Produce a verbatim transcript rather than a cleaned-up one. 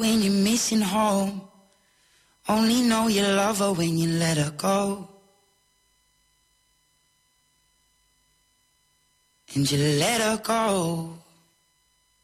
when you're missing home. Only know you love her when you let her go. And you let her go.